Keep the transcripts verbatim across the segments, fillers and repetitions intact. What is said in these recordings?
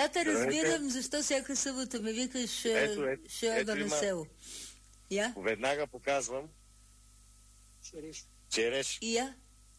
Сега те разбирам, защо всяка събота ме викаш, ето, ето, ще ода на село. Я? Веднага показвам. Череш. Череш. Я?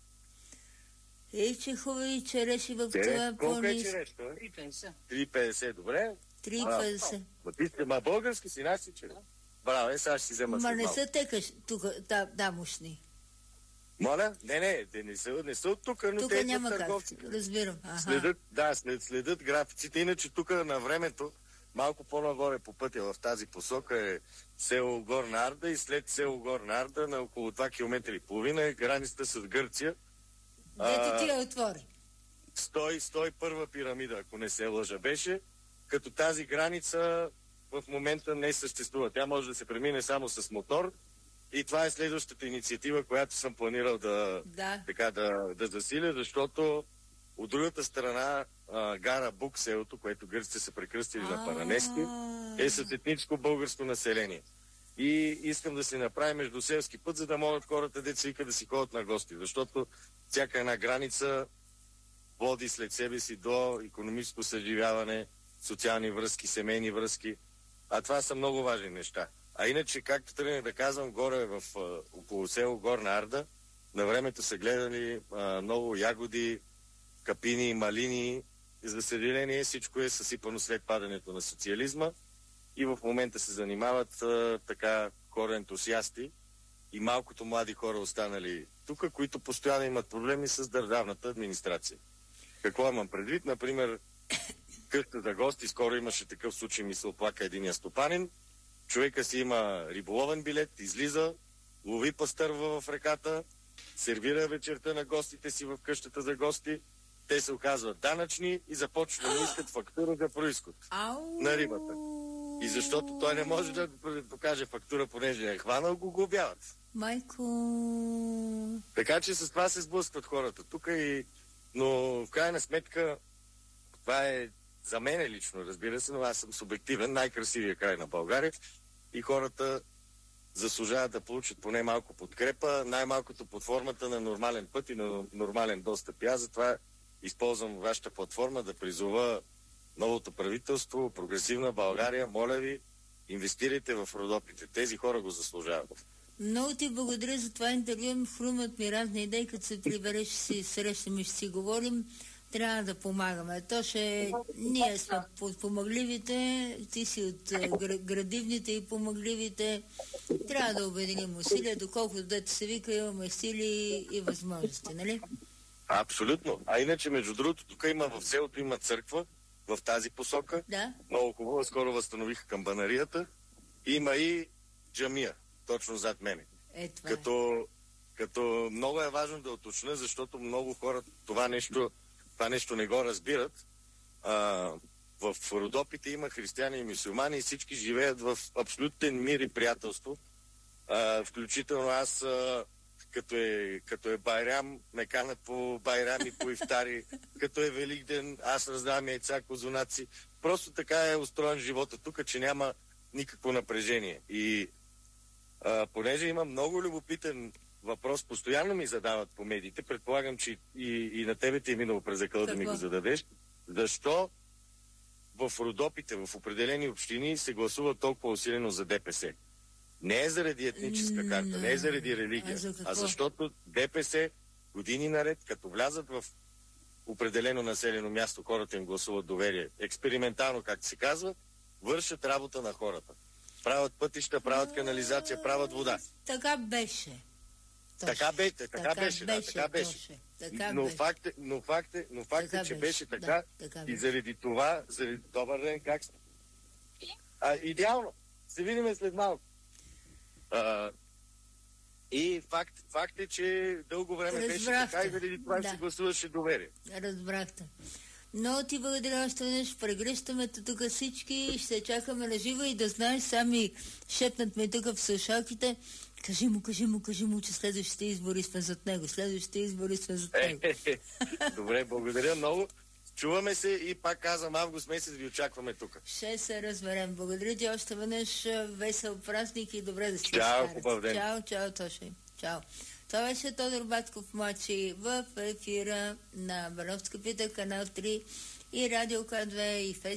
Ей, че хубави череши в Череш. това Колко е по-ниско. череш? това? три петдесет. три петдесет, добре. три петдесет. Ма ти сте, ма български си, наши череш. Браво, е, сега ще си взема Ма след не малко. са текаш тук, да, дамошни. Моля? Не, не, те не са, не са от тук, но Тук те няма са как. търговци. Разбирам. Аха. Следят, да, след, следят графиците. Иначе тук на времето, малко по-нагоре по пътя в тази посока е село Горна Арда и след село Горна Арда на около два километра и половина е границата с Гърция. Дето ти я отвори. сто и първа пирамида, ако не се лъжа, беше, като тази граница в момента не съществува. Тя може да се премине само с мотор и това е следващата инициатива, която съм планирал да, Да. така, да, да засиля, защото от другата страна а, гара Бук, селото, което гърците са прекръстили на Паранески, е с етническо българско население. И искам да се направи междуселски път, за да могат хората, деца вика, да си ходят на гости, защото всяка една граница води след себе си до икономическо съживяване, социални връзки, семейни връзки. А това са много важни неща. А иначе, както тръгнах да казвам, горе в а, около село Горна Арда, на времето са гледали а, много ягоди, капини, малини. За съжаление, всичко е съсипано след падането на социализма и в момента се занимават а, така хора ентусиасти и малкото млади хора останали тук, които постоянно имат проблеми с държавната администрация. Какво имам предвид? Например, къща за гости, скоро имаше такъв случай, ми се оплака единия стопанин. Човека си има риболовен билет, излиза, лови пастърва в реката, сервира вечерта на гостите си в къщата за гости. Те се оказват данъчни и започват да му искат фактура за происход Ау. на рибата. И защото той не може да покаже фактура, понеже е хванал, го глобяват. Майко... Така че с това се сблъскват хората тук и... Но в крайна сметка това е за мен лично, разбира се, но аз съм субективен, най-красивия край на България и хората заслужават да получат поне малко подкрепа, най-малкото под формата на нормален път и на нормален достъп. И аз затова използвам вашата платформа да призова новото правителство, прогресивна България, моля ви, инвестирайте в Родопите. Тези хора го заслужават. Много ти благодаря за това интервю. Хрумат ми разни идеи, като се прибереш, си срещаме и ще си говорим. Трябва да помагаме. То ще... Ние сме помагливите, ти си от градивните и помагливите. Трябва да обединим усилия, доколкото дето се вика, имаме сили и възможности, нали? Абсолютно. А иначе, между другото, тук има в селото има църква в тази посока. Да. Много хубаво. Скоро възстановиха камбанарията. Има и джамия, точно зад мене. Е, това като, като много е важно да уточня, защото много хора това нещо, това нещо не го разбират. А, в Родопите има християни и мюсюлмани и всички живеят в абсолютен мир и приятелство. А, включително аз, а, като, е, като е Байрам, ме канат по Байрами, по ифтари, като е Великден, аз раздавам яйца, козунаци. Просто така е устроен живота тук, че няма никакво напрежение. И а, понеже има много любопитен въпрос, постоянно ми задават по медиите, предполагам, че и, и на тебе ти е минало през акъла да ми го зададеш, защо в Родопите, в определени общини се гласува толкова усилено за ДПС? Не е заради етническа карта, не е заради религия, а, за а защото ДПС години наред, като влязат в определено населено място, хората им гласуват доверие, експериментално, както се казва, вършат работа на хората. Правят пътища, правят канализация, правят вода. Така беше. Така, бе, така, така беше, да, така беше. Така но, беше. Факт е, но факт е, но факт така е, че беше. беше така, да, така и беше. заради това, заради... Добър ден, как сте? А, идеално. Се видим след малко. А, и факт, факт е, че дълго време Разбрахте. беше така и заради това да. се гласуваше доверие. Разбрахте. Но ти благодаря още веднъж. Прегръщаме тук всички, ще чакаме на живо и да знаеш, сами шепнат ме тук в слушалките. Кажи му, кажи му, кажи му, че следващите избори сме зад него. Следващите избори сме зад него. Добре, благодаря много. Чуваме се и пак казвам, август месец ви очакваме тук. Ще се разберем. Благодаря ти още веднъж. Весел празник и добре да си Чао, хубав ден. Чао, чао, Тоше. Чао. Това беше Тодор Батков младши в ефира на Бановска пита, канал три и Радио К две и Фейсбук.